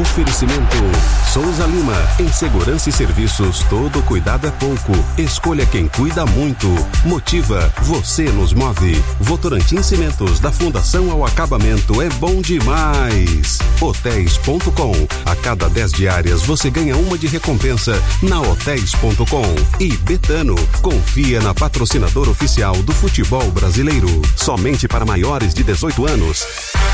Oferecimento Souza Lima, em segurança e serviços, todo cuidado é pouco. Escolha quem cuida muito. Motiva, você nos move. Votorantim Cimentos, da fundação ao acabamento, é bom demais. Hotéis.com, a cada 10 diárias você ganha uma de recompensa na Hotéis.com. E Betano, confia na patrocinadora oficial do futebol brasileiro. Somente para maiores de 18 anos.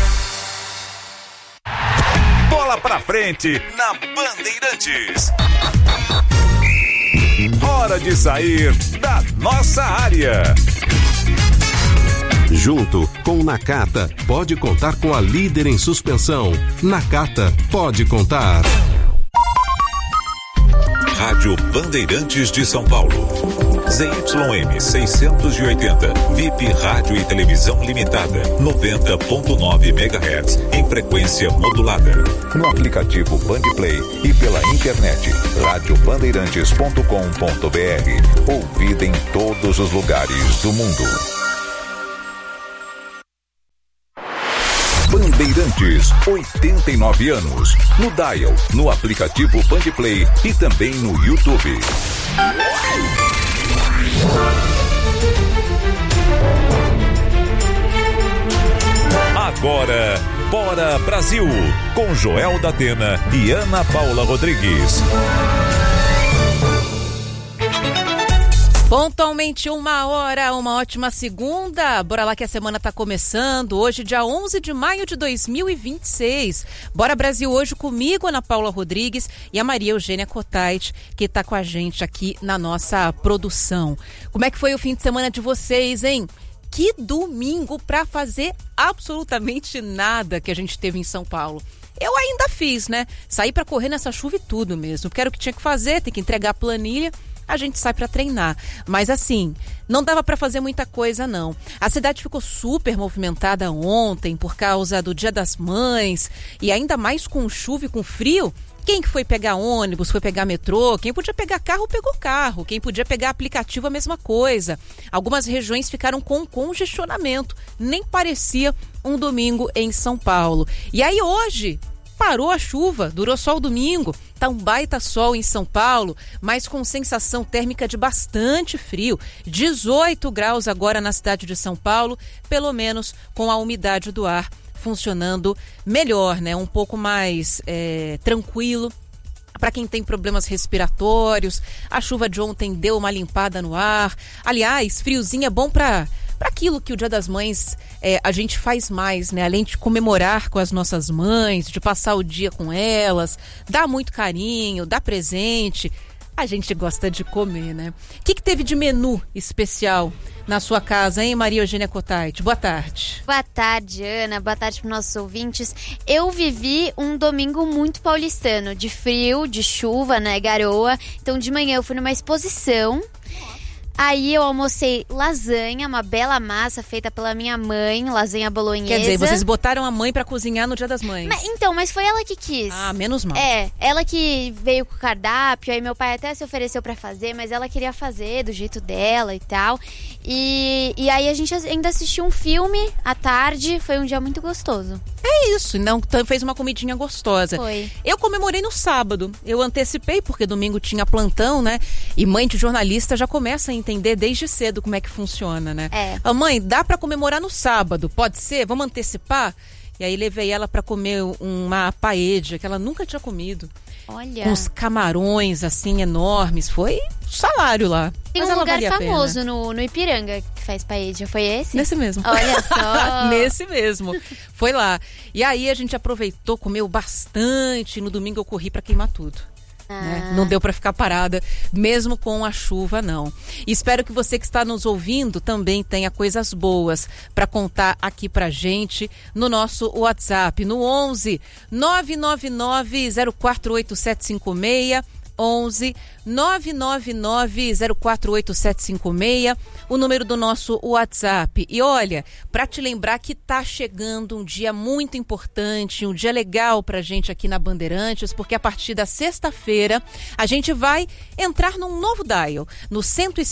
Bola pra frente na Bandeirantes. Hora de sair da nossa área. Junto com Nakata, pode contar com a líder em suspensão. Nakata, pode contar. Rádio Bandeirantes de São Paulo. ZYM 680, VIP Rádio e Televisão Limitada, 90.9 MHz, em frequência modulada. No aplicativo Bandplay e pela internet, radiobandeirantes.com.br. Ouvida em todos os lugares do mundo. Bandeirantes, 89 anos. No Dial, no aplicativo Bandplay e também no YouTube. Agora, Bora Brasil, com Joel da Atena e Ana Paula Rodrigues. Pontualmente 1h, uma ótima segunda. Bora lá que a semana tá começando. Hoje, dia 11 de maio de 2026. Bora Brasil hoje comigo, Ana Paula Rodrigues, e a Maria Eugênia Cotait, que tá com a gente aqui na nossa produção. Como é que foi o fim de semana de vocês, hein? Que domingo pra fazer absolutamente nada que a gente teve em São Paulo. Eu ainda fiz, né? Saí pra correr nessa chuva e tudo mesmo. Porque era o que tinha que fazer, tem que entregar a planilha. A gente sai para treinar, mas assim, não dava para fazer muita coisa não. A cidade ficou super movimentada ontem por causa do Dia das Mães e ainda mais com chuva e com frio. Quem que foi pegar ônibus, foi pegar metrô, quem podia pegar carro, pegou carro, quem podia pegar aplicativo, a mesma coisa. Algumas regiões ficaram com congestionamento, nem parecia um domingo em São Paulo. E aí hoje parou a chuva, durou só o domingo. Tá um baita sol em São Paulo, mas com sensação térmica de bastante frio. 18 graus agora na cidade de São Paulo, pelo menos com a umidade do ar funcionando melhor, né? Um pouco mais tranquilo. Para quem tem problemas respiratórios, a chuva de ontem deu uma limpada no ar. Aliás, friozinho é bom para aquilo que o Dia das Mães a gente faz mais, né? Além de comemorar com as nossas mães, de passar o dia com elas, dar muito carinho, dar presente, a gente gosta de comer, né? O que teve de menu especial na sua casa, hein, Maria Eugênia Cotait? Boa tarde. Boa tarde, Ana. Boa tarde para os nossos ouvintes. Eu vivi um domingo muito paulistano, de frio, de chuva, né, garoa. Então, de manhã eu fui numa exposição. Aí eu almocei lasanha, uma bela massa feita pela minha mãe, lasanha bolonhesa. Quer dizer, vocês botaram a mãe pra cozinhar no Dia das Mães. Mas foi ela que quis. Ah, menos mal. Ela que veio com o cardápio, aí meu pai até se ofereceu pra fazer, mas ela queria fazer do jeito dela e tal. E aí a gente ainda assistiu um filme à tarde, foi um dia muito gostoso. É isso, não fez uma comidinha gostosa. Foi. Eu comemorei no sábado, eu antecipei porque domingo tinha plantão, né? E mãe de jornalista já começa a entender desde cedo como é que funciona, né? Mãe, dá pra comemorar no sábado, pode ser? Vamos antecipar? E aí levei ela pra comer uma paella que ela nunca tinha comido. Olha. Com os camarões assim enormes, foi salário lá. Tem um lugar famoso no Ipiranga que faz paella, foi esse? Nesse mesmo. Olha só. Nesse mesmo. Foi lá. E aí a gente aproveitou, comeu bastante. No domingo eu corri pra queimar tudo. Né? Não deu para ficar parada, mesmo com a chuva, não. E espero que você que está nos ouvindo também tenha coisas boas para contar aqui pra gente no nosso WhatsApp, no 11 999 048756, 11 999 048756, o número do nosso WhatsApp. E olha, para te lembrar que tá chegando um dia muito importante, um dia legal pra gente aqui na Bandeirantes, porque a partir da sexta-feira a gente vai entrar num novo dial, no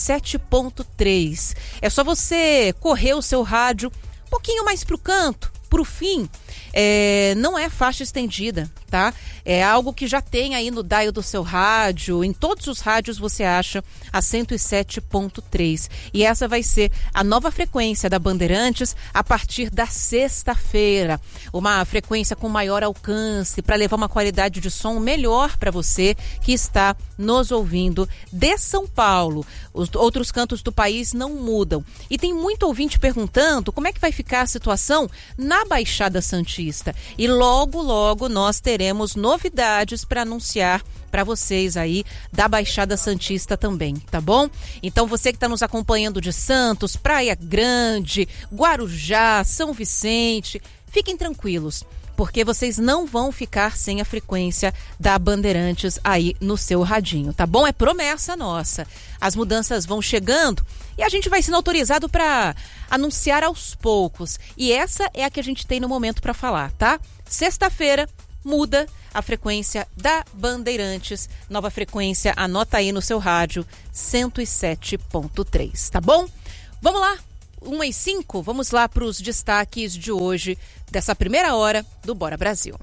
107.3. É só você correr o seu rádio um pouquinho mais pro canto, Por fim, não é faixa estendida, tá? É algo que já tem aí no dial do seu rádio, em todos os rádios você acha a 107.3. E essa vai ser a nova frequência da Bandeirantes a partir da sexta-feira. Uma frequência com maior alcance para levar uma qualidade de som melhor para você que está nos ouvindo de São Paulo. Os outros cantos do país não mudam. E tem muito ouvinte perguntando como é que vai ficar a situação na Baixada Santista. E logo, logo nós teremos novidades para anunciar para vocês aí da Baixada Santista também, tá bom? Então você que está nos acompanhando de Santos, Praia Grande, Guarujá, São Vicente, fiquem tranquilos, porque vocês não vão ficar sem a frequência da Bandeirantes aí no seu radinho, tá bom? É promessa nossa. As mudanças vão chegando e a gente vai sendo autorizado para anunciar aos poucos. E essa é a que a gente tem no momento para falar, tá? Sexta-feira muda a frequência da Bandeirantes. Nova frequência, anota aí no seu rádio, 107.3, tá bom? Vamos lá, 1h05, vamos lá para os destaques de hoje, dessa primeira hora do Bora Brasil.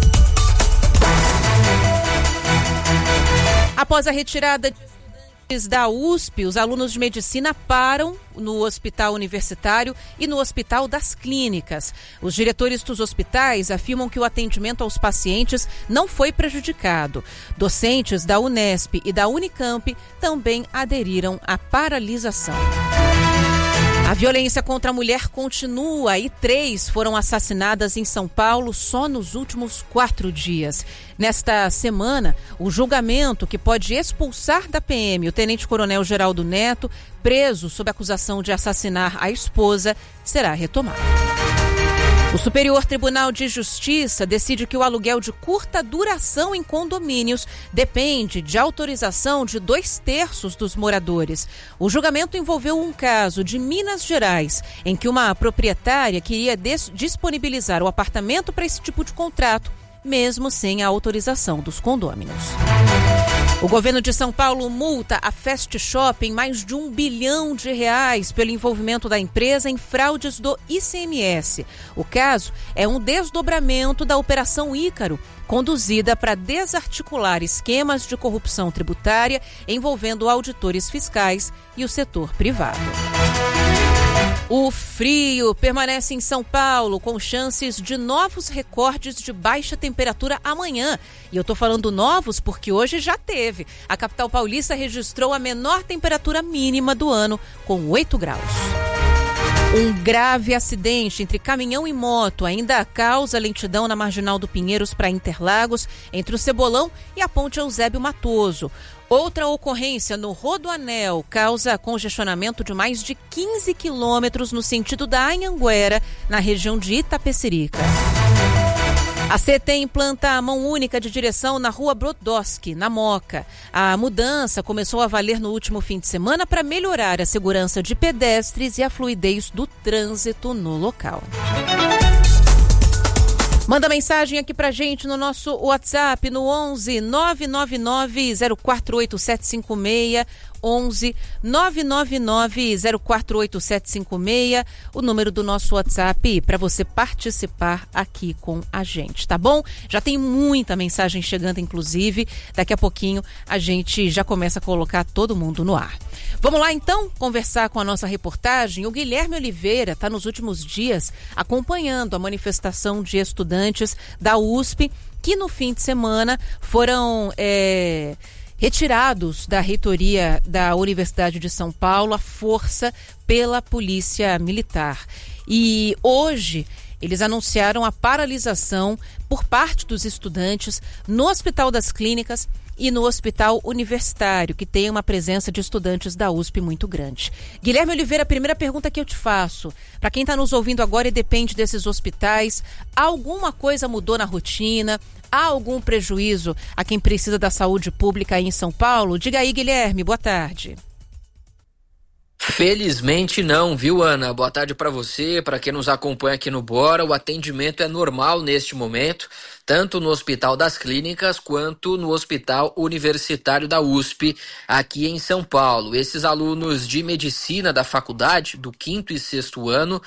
Após a retirada de da USP, os alunos de medicina param no hospital universitário e no hospital das clínicas. Os diretores dos hospitais afirmam que o atendimento aos pacientes não foi prejudicado. Docentes da Unesp e da Unicamp também aderiram à paralisação. A violência contra a mulher continua e 3 foram assassinadas em São Paulo só nos últimos 4 dias. Nesta semana, o julgamento que pode expulsar da PM o tenente-coronel Geraldo Neto, preso sob acusação de assassinar a esposa, será retomado. O Superior Tribunal de Justiça decide que o aluguel de curta duração em condomínios depende de autorização de 2/3 dos moradores. O julgamento envolveu um caso de Minas Gerais, em que uma proprietária queria disponibilizar o apartamento para esse tipo de contrato, mesmo sem a autorização dos condôminos. O governo de São Paulo multa a Fast Shop em mais de R$1 bilhão pelo envolvimento da empresa em fraudes do ICMS. O caso é um desdobramento da Operação Ícaro, conduzida para desarticular esquemas de corrupção tributária envolvendo auditores fiscais e o setor privado. O frio permanece em São Paulo, com chances de novos recordes de baixa temperatura amanhã. E eu tô falando novos porque hoje já teve. A capital paulista registrou a menor temperatura mínima do ano, com 8 graus. Um grave acidente entre caminhão e moto ainda causa lentidão na Marginal do Pinheiros para Interlagos, entre o Cebolão e a Ponte Eusébio Matoso. Outra ocorrência no Rodoanel causa congestionamento de mais de 15 quilômetros no sentido da Anhanguera, na região de Itapecerica. A CET implanta a mão única de direção na Rua Brodowski, na Moca. A mudança começou a valer no último fim de semana para melhorar a segurança de pedestres e a fluidez do trânsito no local. Manda mensagem aqui pra gente no nosso WhatsApp no 11 999 048756, 11 999 048756, o número do nosso WhatsApp para você participar aqui com a gente, tá bom? Já tem muita mensagem chegando, inclusive, daqui a pouquinho a gente já começa a colocar todo mundo no ar. Vamos lá então conversar com a nossa reportagem. O Guilherme Oliveira está nos últimos dias acompanhando a manifestação de estudantes da USP que no fim de semana foram retirados da reitoria da Universidade de São Paulo à força pela Polícia Militar. E hoje eles anunciaram a paralisação por parte dos estudantes no Hospital das Clínicas e no Hospital Universitário, que tem uma presença de estudantes da USP muito grande. Guilherme Oliveira, a primeira pergunta que eu te faço, para quem está nos ouvindo agora e depende desses hospitais, alguma coisa mudou na rotina? Há algum prejuízo a quem precisa da saúde pública aí em São Paulo? Diga aí, Guilherme, boa tarde. Felizmente não, viu, Ana? Boa tarde para você, para quem nos acompanha aqui no Bora. O atendimento é normal neste momento, tanto no Hospital das Clínicas quanto no Hospital Universitário da USP, aqui em São Paulo. Esses alunos de medicina da faculdade, do 5º e 6º ano,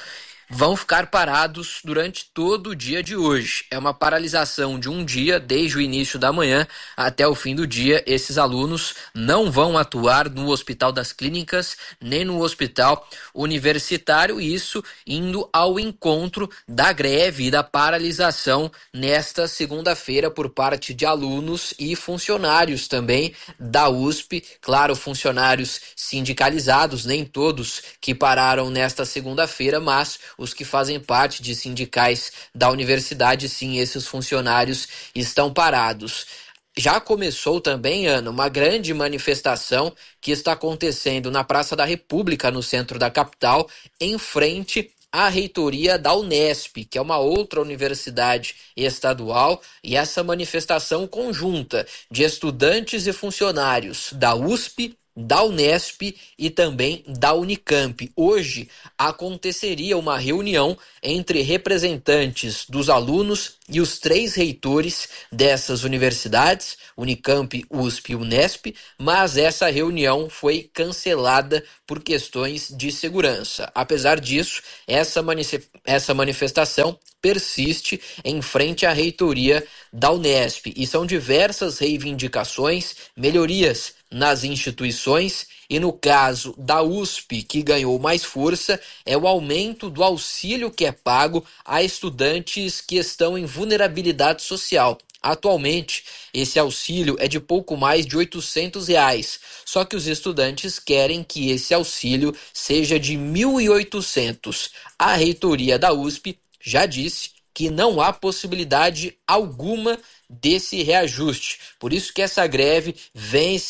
vão ficar parados durante todo o dia de hoje. É uma paralisação de um dia, desde o início da manhã até o fim do dia. Esses alunos não vão atuar no Hospital das Clínicas, nem no Hospital Universitário, isso indo ao encontro da greve e da paralisação nesta segunda-feira por parte de alunos e funcionários também da USP. Claro, funcionários sindicalizados, nem todos que pararam nesta segunda-feira, mas os que fazem parte de sindicais da universidade, sim, esses funcionários estão parados. Já começou também, Ana, uma grande manifestação que está acontecendo na Praça da República, no centro da capital, em frente à reitoria da Unesp, que é uma outra universidade estadual, e essa manifestação conjunta de estudantes e funcionários da USP, da Unesp e também da Unicamp. Hoje aconteceria uma reunião entre representantes dos alunos e os 3 reitores dessas universidades, Unicamp, USP e Unesp, mas essa reunião foi cancelada por questões de segurança. Apesar disso, essa manifestação persiste em frente à reitoria da Unesp e são diversas reivindicações, melhorias nas instituições, e no caso da USP, que ganhou mais força, é o aumento do auxílio que é pago a estudantes que estão em vulnerabilidade social. Atualmente, esse auxílio é de pouco mais de R$800, só que os estudantes querem que esse auxílio seja de R$1.800. A reitoria da USP já disse que não há possibilidade alguma desse reajuste. Por isso que essa greve vem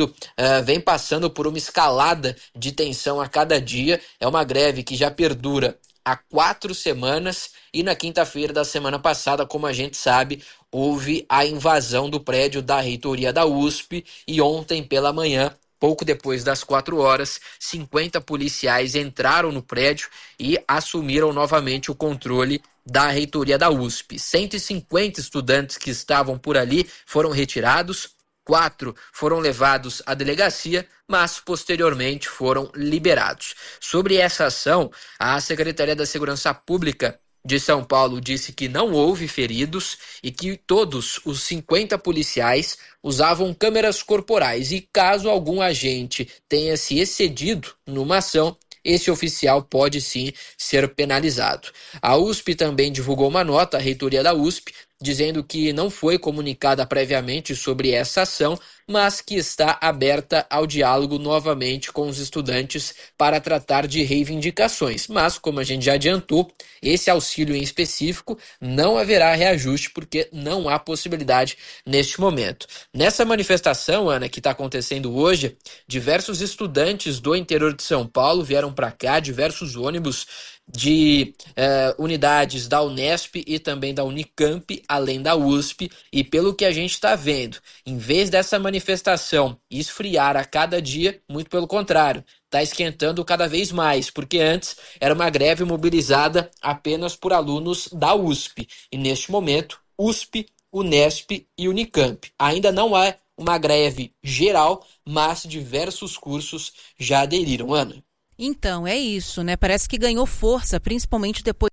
passando por uma escalada de tensão a cada dia. É uma greve que já perdura há 4 semanas e na quinta-feira da semana passada, como a gente sabe, houve a invasão do prédio da reitoria da USP e ontem pela manhã, pouco depois das 4 horas, 50 policiais entraram no prédio e assumiram novamente o controle da reitoria da USP. 150 estudantes que estavam por ali foram retirados, 4 foram levados à delegacia, mas posteriormente foram liberados. Sobre essa ação, a Secretaria da Segurança Pública de São Paulo disse que não houve feridos e que todos os 50 policiais usavam câmeras corporais e caso algum agente tenha se excedido numa ação, esse oficial pode sim ser penalizado. A USP também divulgou uma nota, a reitoria da USP, dizendo que não foi comunicada previamente sobre essa ação, mas que está aberta ao diálogo novamente com os estudantes para tratar de reivindicações. Mas, como a gente já adiantou, esse auxílio em específico não haverá reajuste porque não há possibilidade neste momento. Nessa manifestação, Ana, que está acontecendo hoje, diversos estudantes do interior de São Paulo vieram para cá, diversos ônibus de unidades da Unesp e também da Unicamp, além da USP, e pelo que a gente está vendo, em vez dessa manifestação esfriar a cada dia, muito pelo contrário, está esquentando cada vez mais, porque antes era uma greve mobilizada apenas por alunos da USP, e neste momento, USP, Unesp e Unicamp. Ainda não há uma greve geral, mas diversos cursos já aderiram, Ana. Então, é isso, né? Parece que ganhou força, principalmente depois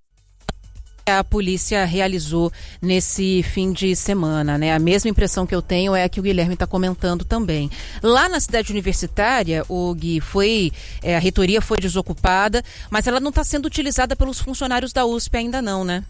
que a polícia realizou nesse fim de semana, né? A mesma impressão que eu tenho é a que o Guilherme está comentando também. Lá na cidade universitária, o Gui, a reitoria foi desocupada, mas ela não está sendo utilizada pelos funcionários da USP ainda não, né?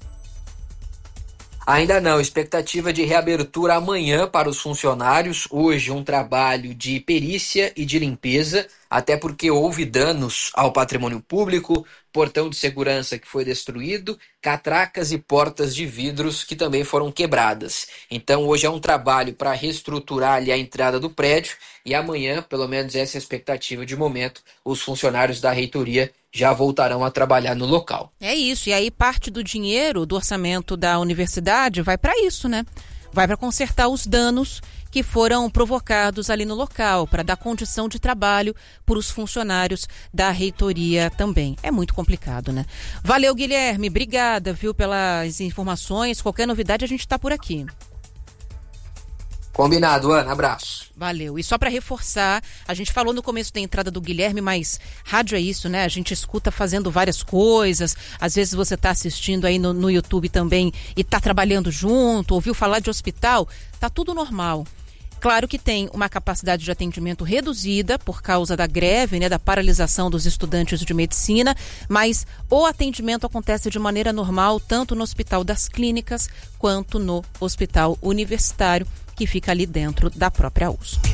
Ainda não, expectativa de reabertura amanhã para os funcionários, hoje um trabalho de perícia e de limpeza, até porque houve danos ao patrimônio público, portão de segurança que foi destruído, catracas e portas de vidros que também foram quebradas. Então hoje é um trabalho para reestruturar ali a entrada do prédio e amanhã, pelo menos essa é a expectativa de momento, os funcionários da reitoria já voltarão a trabalhar no local. É isso, e aí parte do dinheiro do orçamento da universidade vai para isso, né? Vai para consertar os danos que foram provocados ali no local, para dar condição de trabalho para os funcionários da reitoria também. É muito complicado, né? Valeu, Guilherme, obrigada, viu, pelas informações. Qualquer novidade a gente está por aqui. Combinado, Ana, abraço. Valeu. E só para reforçar, a gente falou no começo da entrada do Guilherme, mas rádio é isso, né? A gente escuta fazendo várias coisas. Às vezes você está assistindo aí no YouTube também e está trabalhando junto, ouviu falar de hospital, tá tudo normal. Claro que tem uma capacidade de atendimento reduzida por causa da greve, né, da paralisação dos estudantes de medicina, mas o atendimento acontece de maneira normal tanto no Hospital das Clínicas quanto no Hospital Universitário, que fica ali dentro da própria USP.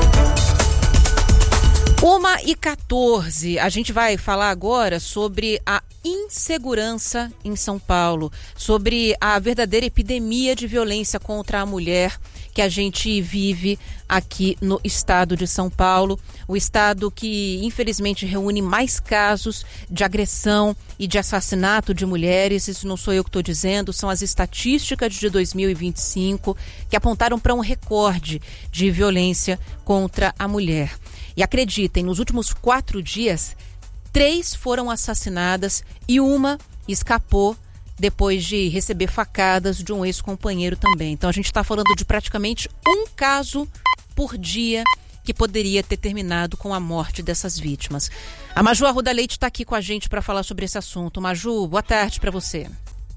1h14, a gente vai falar agora sobre a insegurança em São Paulo, sobre a verdadeira epidemia de violência contra a mulher que a gente vive aqui no estado de São Paulo, o estado que infelizmente reúne mais casos de agressão e de assassinato de mulheres. Isso não sou eu que estou dizendo, são as estatísticas de 2025 que apontaram para um recorde de violência contra a mulher. E acreditem, nos últimos 4 dias, 3 foram assassinadas e uma escapou depois de receber facadas de um ex-companheiro também. Então a gente está falando de praticamente um caso por dia que poderia ter terminado com a morte dessas vítimas. A Maju Arruda Leite está aqui com a gente para falar sobre esse assunto. Maju, boa tarde para você.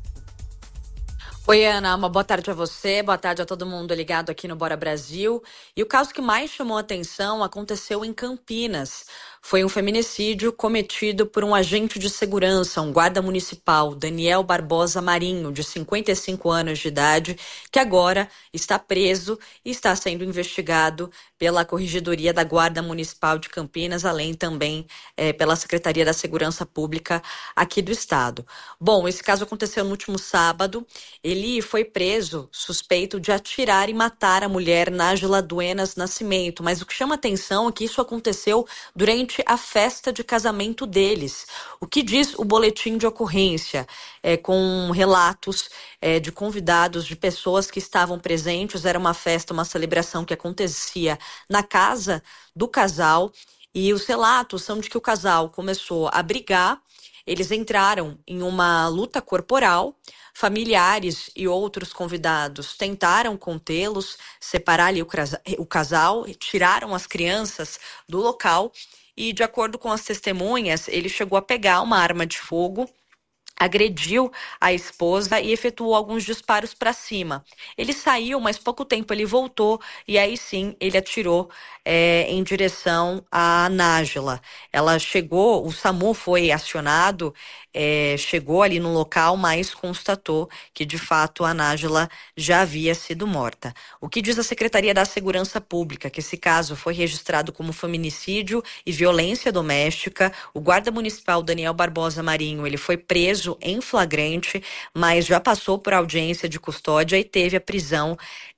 Oi, Ana, uma boa tarde a você, boa tarde a todo mundo ligado aqui no Bora Brasil. E o caso que mais chamou a atenção aconteceu em Campinas. Foi um feminicídio cometido por um agente de segurança, um guarda municipal, Daniel Barbosa Marinho, de 55 anos de idade, que agora está preso e está sendo investigado pela Corregedoria da Guarda Municipal de Campinas, além também pela Secretaria da Segurança Pública aqui do estado. Bom, esse caso aconteceu no último sábado. Ele foi preso suspeito de atirar e matar a mulher Nájila Duenas Nascimento, mas o que chama atenção é que isso aconteceu durante a festa de casamento deles. O que diz o boletim de ocorrência, com relatos de convidados, de pessoas que estavam presentes. Era uma festa, uma celebração que acontecia na casa do casal, e os relatos são de que o casal começou a brigar. Eles entraram em uma luta corporal. Familiares e outros convidados tentaram contê-los, separar ali o casal, tiraram as crianças do local e, de acordo com as testemunhas, ele chegou a pegar uma arma de fogo, agrediu a esposa e efetuou alguns disparos para cima. Ele saiu, mas pouco tempo ele voltou e aí sim ele atirou em direção à Nájila. Ela chegou, o SAMU foi acionado, chegou ali no local, mas constatou que de fato a Nájila já havia sido morta. O que diz a Secretaria da Segurança Pública? Que esse caso foi registrado como feminicídio e violência doméstica. O guarda municipal Daniel Barbosa Marinho, ele foi preso em flagrante, mas já passou por audiência de custódia e teve a prisão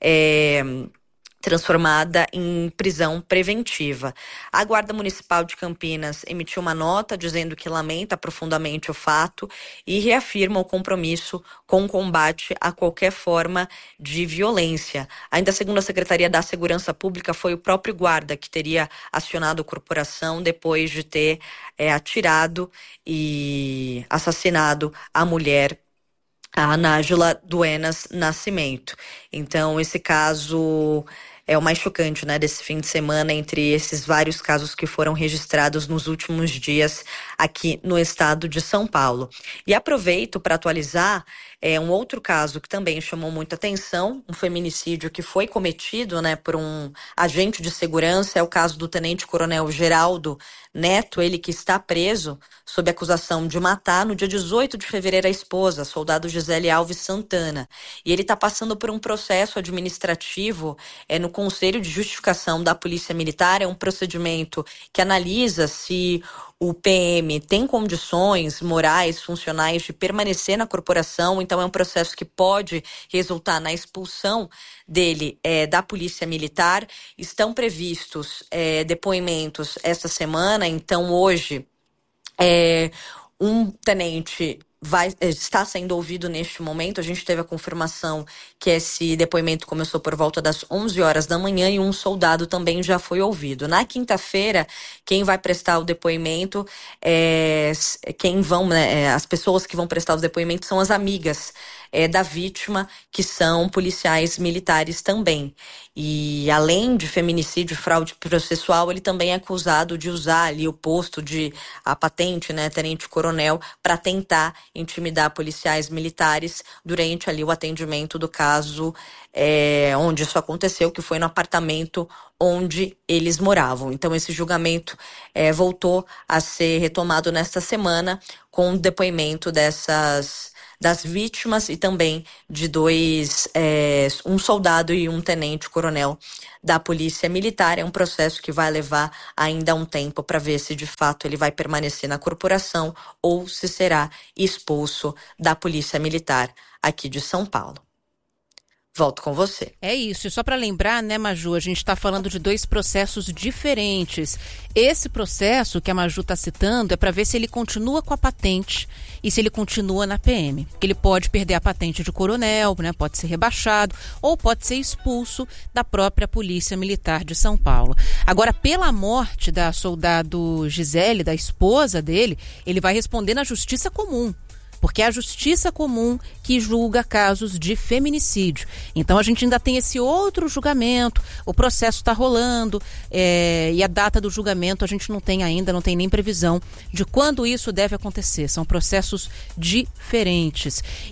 transformada em prisão preventiva. A Guarda Municipal de Campinas emitiu uma nota dizendo que lamenta profundamente o fato e reafirma o compromisso com o combate a qualquer forma de violência. Ainda segundo a Secretaria da Segurança Pública, foi o próprio guarda que teria acionado a corporação depois de ter atirado e assassinado a mulher, a Nájila Duenas Nascimento. Então, esse caso é o mais chocante, né, desse fim de semana, entre esses vários casos que foram registrados nos últimos dias aqui no estado de São Paulo. E aproveito para atualizar um outro caso que também chamou muita atenção, um feminicídio que foi cometido, né, por um agente de segurança. É o caso do tenente-coronel Geraldo Neto, ele que está preso sob acusação de matar no dia 18 de fevereiro a esposa, soldado Gisele Alves Santana. E ele está passando por um processo administrativo no Conselho de Justificação da Polícia Militar. É um procedimento que analisa se o PM tem condições morais, funcionais de permanecer na corporação. Então é um processo que pode resultar na expulsão dele da Polícia Militar. Estão previstos depoimentos esta semana. Então hoje um tenente está sendo ouvido neste momento. A gente teve a confirmação que esse depoimento começou por volta das 11 horas da manhã e um soldado também já foi ouvido. Na quinta-feira, quem vai prestar o depoimento, as pessoas que vão prestar o depoimento são as amigas da vítima, que são policiais militares também. E além de feminicídio e fraude processual, ele também é acusado de usar ali o posto a patente, né, tenente-coronel, para tentar intimidar policiais militares durante ali o atendimento do caso onde isso aconteceu, que foi no apartamento onde eles moravam. Então esse julgamento voltou a ser retomado nesta semana com o depoimento das vítimas e também de um soldado e um tenente-coronel da Polícia Militar. É um processo que vai levar ainda um tempo para ver se de fato ele vai permanecer na corporação ou se será expulso da Polícia Militar aqui de São Paulo. Volto com você. É isso. E só para lembrar, né, Maju, a gente está falando de 2 processos diferentes. Esse processo que a Maju está citando é para ver se ele continua com a patente e se ele continua na PM. Ele pode perder a patente de coronel, né, pode ser rebaixado ou pode ser expulso da própria Polícia Militar de São Paulo. Agora, pela morte da soldado Gisele, da esposa dele, ele vai responder na Justiça Comum. Porque é a Justiça Comum que julga casos de feminicídio. Então a gente ainda tem esse outro julgamento, o processo está rolando, e a data do julgamento a gente não tem ainda, não tem nem previsão de quando isso deve acontecer. São processos diferentes.